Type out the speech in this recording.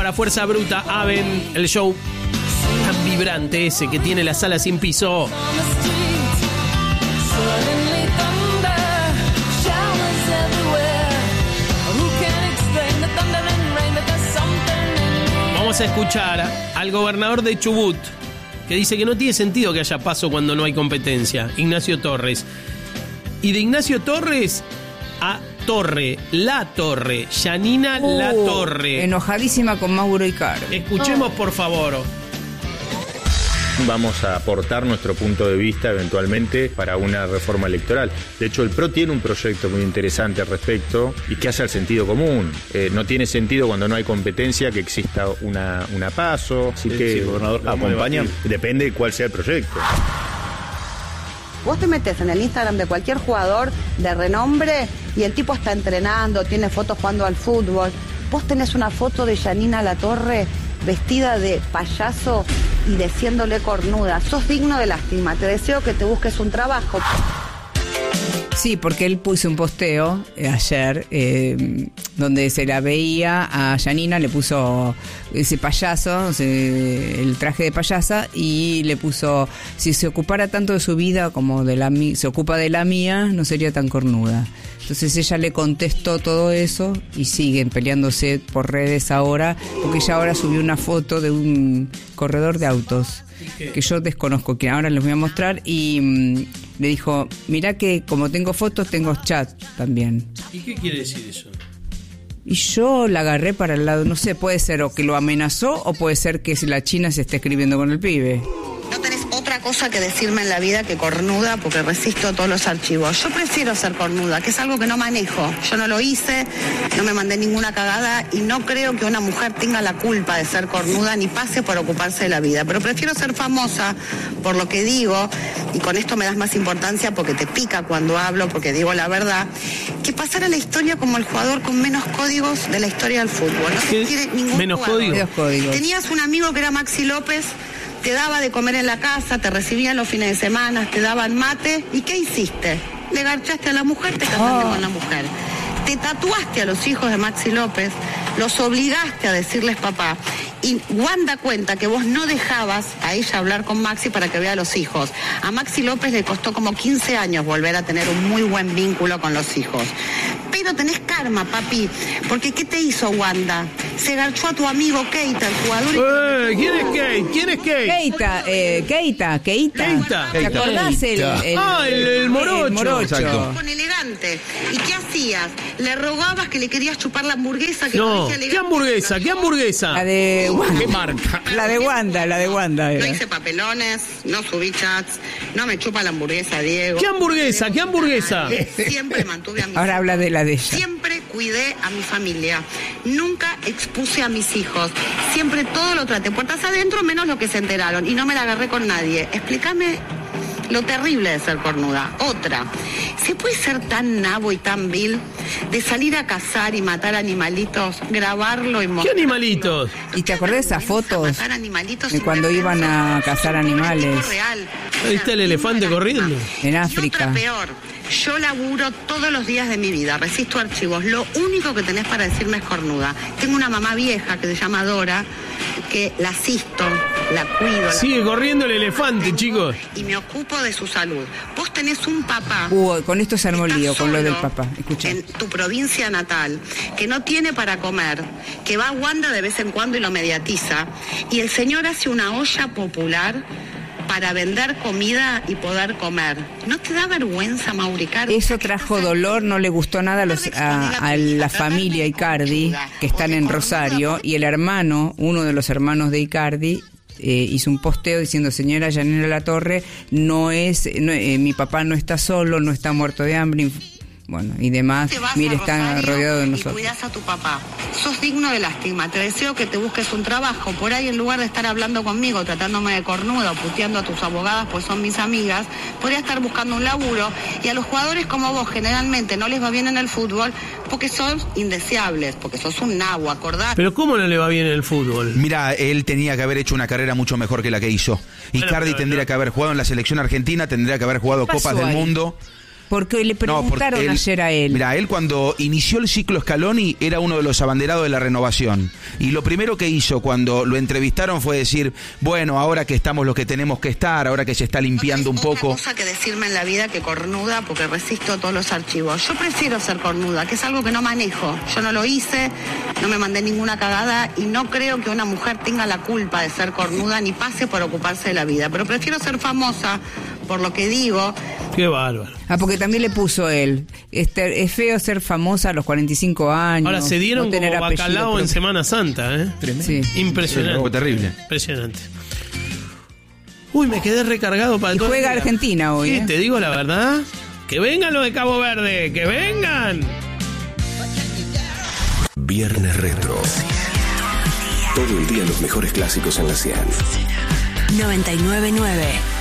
para Fuerza Bruta, Aven, el show tan vibrante ese que tiene la sala sin piso. Vamos a escuchar al gobernador de Chubut, que dice que no tiene sentido que haya paso cuando no hay competencia, Ignacio Torres. Y de Ignacio Torres a Torre, La Torre, Yanina La Torre. Enojadísima con Mauro Icardi. Escuchemos, por favor. Vamos a aportar nuestro punto de vista eventualmente para una reforma electoral. De hecho, el PRO tiene un proyecto muy interesante al respecto y que hace al sentido común. No tiene sentido cuando no hay competencia que exista una PASO. Así que, gobernador, acompaña, depende de cuál sea el proyecto. Vos te metes en el Instagram de cualquier jugador de renombre y el tipo está entrenando, tiene fotos jugando al fútbol. Vos tenés una foto de Yanina La Torre vestida de payaso y diciéndole cornuda. Sos digno de lástima. Te deseo que te busques un trabajo. Sí, porque él puso un posteo ayer donde se la veía a Yanina, le puso ese payaso, el traje de payasa, y le puso: si se ocupara tanto de su vida como se ocupa de la mía, no sería tan cornuda. Entonces ella le contestó todo eso y siguen peleándose por redes ahora, porque ella ahora subió una foto de un corredor de autos que yo desconozco, que ahora les voy a mostrar, y le dijo: mirá que como tengo fotos, tengo chat también. ¿Y qué quiere decir eso? Y yo la agarré para el lado, no sé, puede ser o que lo amenazó o puede ser que la China se esté escribiendo con el pibe. No tenés otra cosa que decirme en la vida que cornuda, porque resisto todos los archivos. Yo prefiero ser cornuda, que es algo que no manejo. Yo no lo hice, no me mandé ninguna cagada y no creo que una mujer tenga la culpa de ser cornuda ni pase por ocuparse de la vida. Pero prefiero ser famosa por lo que digo, y con esto me das más importancia porque te pica cuando hablo, porque digo la verdad, que pasar a la historia como el jugador con menos códigos de la historia del fútbol. No se quiere ningún menos jugador. Códigos. Tenías un amigo que era Maxi López, te daba de comer en la casa, te recibían los fines de semana, te daban mate. ¿Y qué hiciste? Le garchaste a la mujer, te casaste con la mujer. Te tatuaste a los hijos de Maxi López, los obligaste a decirles papá. Y Wanda cuenta que vos no dejabas a ella hablar con Maxi para que vea a los hijos. A Maxi López le costó como 15 años volver a tener un muy buen vínculo con los hijos. Pero tenés karma, papi, porque ¿qué te hizo Wanda? Se garchó a tu amigo Keita, el jugador. ¿Quién es Kate? ¿Quién es Kate? Keita. ¿Te acordás? El morocho. El morocho. Con elegante. ¿Y qué hacías? Le rogabas que le querías chupar la hamburguesa. Que No, ¿qué hamburguesa? ¿Qué hamburguesa? La de Wanda. ¿Qué marca? La de Wanda No hice papelones, no subí chats, no me chupa la hamburguesa, Diego. ¿Qué hamburguesa? ¿Qué hamburguesa? Siempre mantuve a mi Ahora habla de la de ella. Siempre cuidé a mi familia. Nunca expuse a mis hijos. Siempre todo lo traté puertas adentro, menos lo que se enteraron. Y no me la agarré con nadie. Explícame lo terrible de ser cornuda. Otra, ¿se puede ser tan nabo y tan vil de salir a cazar y matar animalitos, grabarlo y mostrarlo? ¿Qué animalitos? ¿Y te acordás de esas fotos Matar animalitos de cuando iban a cazar animales? Ahí está el elefante corriendo. En Y África. otra peor, yo laburo todos los días de mi vida, resisto archivos. Lo único que tenés para decirme es cornuda. Tengo una mamá vieja que se llama Dora, que la asisto, la cuido. Sigue corriendo el elefante, chicos. Y me ocupo de su salud. Vos tenés un papá. Con esto se armó el que lío, está con lo del solo papá. Escucha. En tu provincia natal, que no tiene para comer, que va a Wanda de vez en cuando y lo mediatiza, y el señor hace una olla popular para vender comida y poder comer. ¿No te da vergüenza, Mauricardi? Eso trajo dolor, no le gustó nada a la familia Icardi, que están en Rosario, y el hermano, uno de los hermanos de Icardi, hizo un posteo diciendo: señora Yanina La Torre, mi papá no está solo, no está muerto de hambre, bueno, y demás. Mire, está rodeado de nosotros. Y cuidás a tu papá. Sos digno de lástima. Te deseo que te busques un trabajo. Por ahí, en lugar de estar hablando conmigo, tratándome de cornuda o puteando a tus abogadas, pues son mis amigas, podría estar buscando un laburo. Y a los jugadores como vos, generalmente, no les va bien en el fútbol porque sos indeseables, porque sos un nabo, acordás. Pero ¿cómo no le va bien en el fútbol? Mira, él tenía que haber hecho una carrera mucho mejor que la que hizo. Icardi tendría que haber jugado en la selección argentina, tendría que haber jugado Copas del Mundo. Porque le preguntaron ayer a él. Mira, él cuando inició el ciclo Scaloni era uno de los abanderados de la renovación. Y lo primero que hizo cuando lo entrevistaron fue decir, bueno, ahora que estamos los que tenemos que estar, ahora que se está limpiando un poco. No hay otra cosa que decirme en la vida que cornuda, porque resisto todos los archivos. Yo prefiero ser cornuda, que es algo que no manejo. Yo no lo hice, no me mandé ninguna cagada y no creo que una mujer tenga la culpa de ser cornuda ni pase por ocuparse de la vida. Pero prefiero ser famosa por lo que digo. Qué bárbaro. Porque también le puso él. Es feo ser famosa a los 45 años. Ahora se dieron no como bacalao en Semana Santa, ¿eh? Sí. Impresionante. Fue terrible. Impresionante. Uy, me quedé recargado para Y todo. juega Argentina hoy. Sí, te digo la verdad. Que vengan los de Cabo Verde, que vengan. Viernes Retro. Todo el día los mejores clásicos en la 100. 99.9